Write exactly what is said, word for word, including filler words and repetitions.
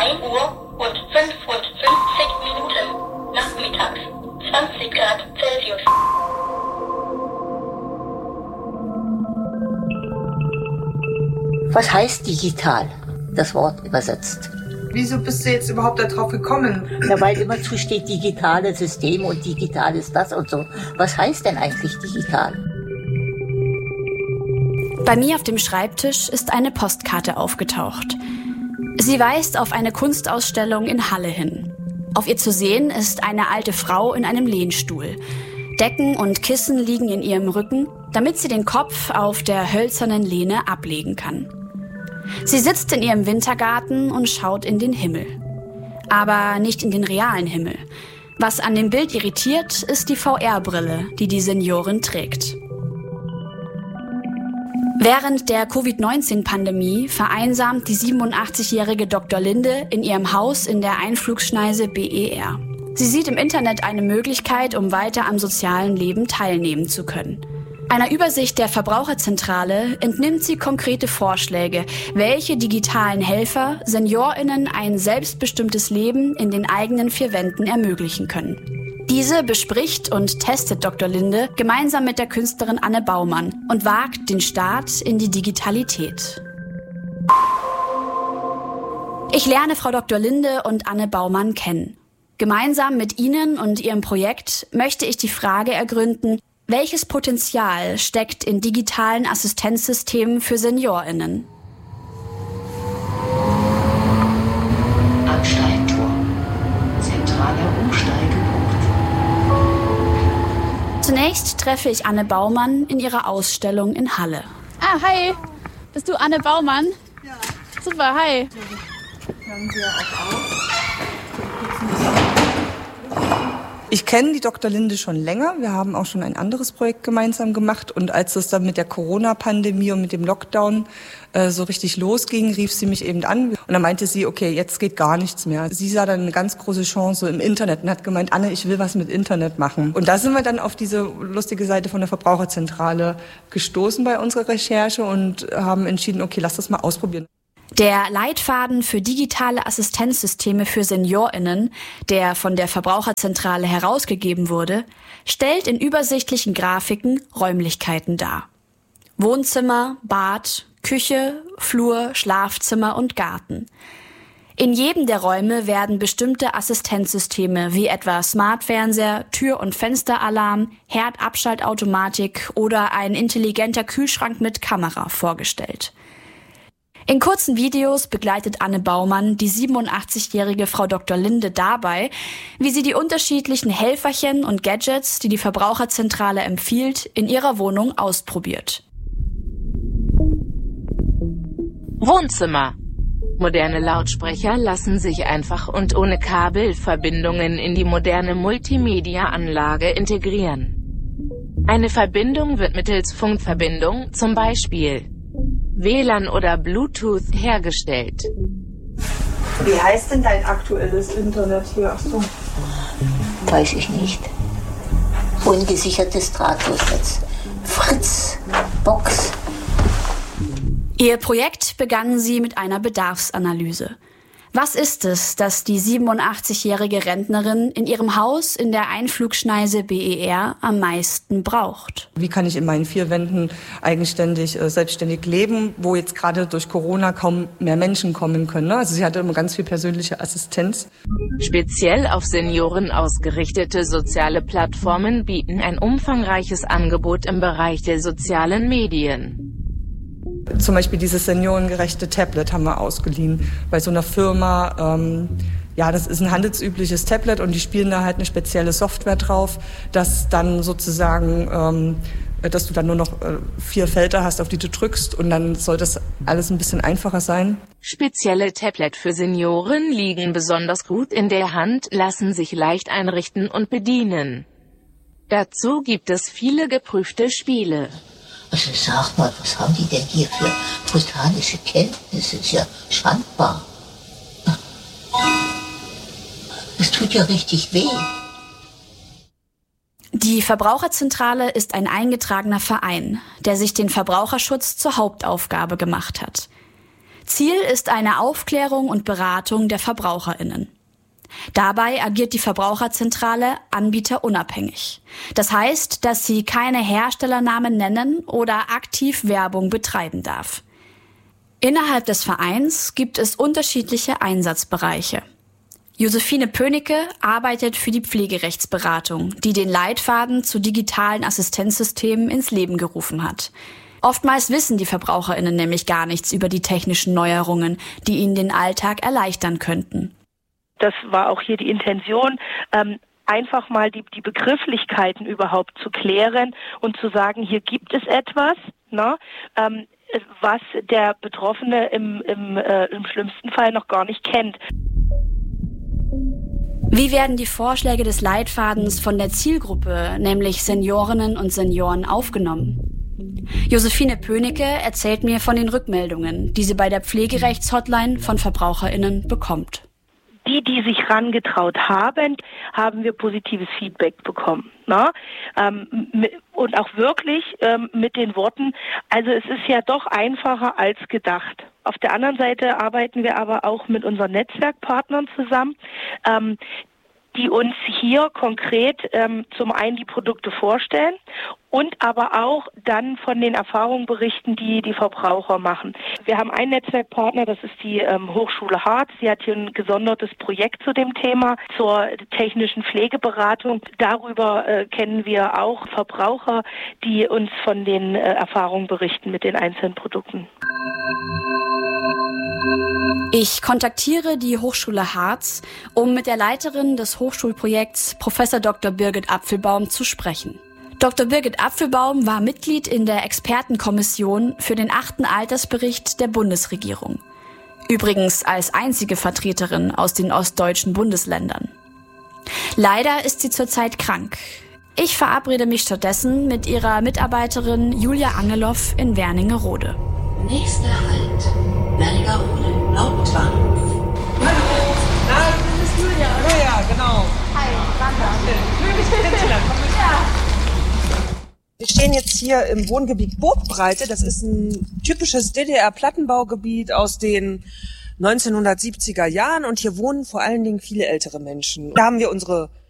ein Uhr und fünfundfünfzig Minuten nachmittags, zwanzig Grad Celsius. Was heißt digital, das Wort übersetzt? Wieso bist du jetzt überhaupt darauf gekommen? Ja, weil immer zu steht digitale Systeme und digital ist das und so. Was heißt denn eigentlich digital? Bei mir auf dem Schreibtisch ist eine Postkarte aufgetaucht. Sie weist auf eine Kunstausstellung in Halle hin. Auf ihr zu sehen ist eine alte Frau in einem Lehnstuhl. Decken und Kissen liegen in ihrem Rücken, damit sie den Kopf auf der hölzernen Lehne ablegen kann. Sie sitzt in ihrem Wintergarten und schaut in den Himmel. Aber nicht in den realen Himmel. Was an dem Bild irritiert, ist die V R-Brille, die die Seniorin trägt. Während der Covid neunzehn Pandemie vereinsamt die siebenundachtzigjährige Doktor Linde in ihrem Haus in der Einflugschneise B E R. Sie sieht im Internet eine Möglichkeit, um weiter am sozialen Leben teilnehmen zu können. Einer Übersicht der Verbraucherzentrale entnimmt sie konkrete Vorschläge, welche digitalen Helfer SeniorInnen ein selbstbestimmtes Leben in den eigenen vier Wänden ermöglichen können. Diese bespricht und testet Doktor Linde gemeinsam mit der Künstlerin Anne Baumann und wagt den Start in die Digitalität. Ich lerne Frau Doktor Linde und Anne Baumann kennen. Gemeinsam mit ihnen und ihrem Projekt möchte ich die Frage ergründen, welches Potenzial steckt in digitalen Assistenzsystemen für SeniorInnen? Ansteigentor. Zentraler Umsteigepunkt. Zunächst treffe ich Anne Baumann in ihrer Ausstellung in Halle. Ah, hi. Bist du Anne Baumann? Ja. Super, hi. Hören wir auch auf. Ich kenne die Doktor Linde schon länger. Wir haben auch schon ein anderes Projekt gemeinsam gemacht. Und als es dann mit der Corona-Pandemie und mit dem Lockdown äh, so richtig losging, rief sie mich eben an. Und dann meinte sie, okay, jetzt geht gar nichts mehr. Sie sah dann eine ganz große Chance im Internet und hat gemeint, Anne, ich will was mit Internet machen. Und da sind wir dann auf diese lustige Seite von der Verbraucherzentrale gestoßen bei unserer Recherche und haben entschieden, okay, lass das mal ausprobieren. Der Leitfaden für digitale Assistenzsysteme für SeniorInnen, der von der Verbraucherzentrale herausgegeben wurde, stellt in übersichtlichen Grafiken Räumlichkeiten dar. Wohnzimmer, Bad, Küche, Flur, Schlafzimmer und Garten. In jedem der Räume werden bestimmte Assistenzsysteme wie etwa Smartfernseher, Tür- und Fensteralarm, Herdabschaltautomatik oder ein intelligenter Kühlschrank mit Kamera vorgestellt. In kurzen Videos begleitet Anne Baumann die siebenundachtzigjährige Frau Doktor Linde dabei, wie sie die unterschiedlichen Helferchen und Gadgets, die die Verbraucherzentrale empfiehlt, in ihrer Wohnung ausprobiert. Wohnzimmer. Moderne Lautsprecher lassen sich einfach und ohne Kabelverbindungen in die moderne Multimedia-Anlage integrieren. Eine Verbindung wird mittels Funkverbindung, zum Beispiel W L A N oder Bluetooth, hergestellt. Wie heißt denn dein aktuelles Internet hier? Ach so. Weiß ich nicht. Ungesichertes Drahtdurchnetz. Fritz, Box. Ihr Projekt begannen sie mit einer Bedarfsanalyse. Was ist es, das die siebenundachtzigjährige Rentnerin in ihrem Haus in der Einflugschneise B E R am meisten braucht? Wie kann ich in meinen vier Wänden eigenständig, äh, selbstständig leben, wo jetzt gerade durch Corona kaum mehr Menschen kommen können, ne? Also sie hatte immer ganz viel persönliche Assistenz. Speziell auf Senioren ausgerichtete soziale Plattformen bieten ein umfangreiches Angebot im Bereich der sozialen Medien. Zum Beispiel dieses seniorengerechte Tablet haben wir ausgeliehen bei so einer Firma. Ähm, ja, das ist ein handelsübliches Tablet und die spielen da halt eine spezielle Software drauf, dass dann sozusagen, ähm, dass du dann nur noch äh, vier Felder hast, auf die du drückst und dann soll das alles ein bisschen einfacher sein. Spezielle Tablet für Senioren liegen besonders gut in der Hand, lassen sich leicht einrichten und bedienen. Dazu gibt es viele geprüfte Spiele. Also sag mal, was haben die denn hier für botanische Kenntnisse? Ist ja schandbar. Es tut ja richtig weh. Die Verbraucherzentrale ist ein eingetragener Verein, der sich den Verbraucherschutz zur Hauptaufgabe gemacht hat. Ziel ist eine Aufklärung und Beratung der VerbraucherInnen. Dabei agiert die Verbraucherzentrale anbieterunabhängig. Das heißt, dass sie keine Herstellernamen nennen oder aktiv Werbung betreiben darf. Innerhalb des Vereins gibt es unterschiedliche Einsatzbereiche. Josephine Pönecke arbeitet für die Pflegerechtsberatung, die den Leitfaden zu digitalen Assistenzsystemen ins Leben gerufen hat. Oftmals wissen die VerbraucherInnen nämlich gar nichts über die technischen Neuerungen, die ihnen den Alltag erleichtern könnten. Das war auch hier die Intention, ähm, einfach mal die, die Begrifflichkeiten überhaupt zu klären und zu sagen, hier gibt es etwas, ne, ähm, was der Betroffene im, im, äh, im schlimmsten Fall noch gar nicht kennt. Wie werden die Vorschläge des Leitfadens von der Zielgruppe, nämlich Seniorinnen und Senioren, aufgenommen? Josephine Pönecke erzählt mir von den Rückmeldungen, die sie bei der Pflegerechtshotline von VerbraucherInnen bekommt. Die, die sich rangetraut haben, haben wir positives Feedback bekommen. Ne? Ähm, und auch wirklich ähm, mit den Worten, also es ist ja doch einfacher als gedacht. Auf der anderen Seite arbeiten wir aber auch mit unseren Netzwerkpartnern zusammen, ähm, die uns hier konkret ähm, zum einen die Produkte vorstellen und aber auch dann von den Erfahrungen berichten, die die Verbraucher machen. Wir haben einen Netzwerkpartner, das ist die ähm, Hochschule Harz. Sie hat hier ein gesondertes Projekt zu dem Thema, zur technischen Pflegeberatung. Darüber äh, kennen wir auch Verbraucher, die uns von den äh, Erfahrungen berichten mit den einzelnen Produkten. Ich kontaktiere die Hochschule Harz, um mit der Leiterin des Hochschulprojekts Professor Doktor Birgit Apfelbaum zu sprechen. Doktor Birgit Apfelbaum war Mitglied in der Expertenkommission für den achten Altersbericht der Bundesregierung. Übrigens als einzige Vertreterin aus den ostdeutschen Bundesländern. Leider ist sie zurzeit krank. Ich verabrede mich stattdessen mit ihrer Mitarbeiterin Julia Angeloff in Wernigerode. Nächster Halt, Wernigerode, Hauptbahnhof. Hallo! Na, das ist Julia, oder? Ja, ja, genau. Hi, Wanda. Schön, dich kennenzulernen. Ja. Wir stehen jetzt hier im Wohngebiet Burgbreite. Das ist ein typisches D D R-Plattenbaugebiet aus den neunzehnhundertsiebziger Jahren und hier wohnen vor allen Dingen viele ältere Menschen. Da haben wir unsere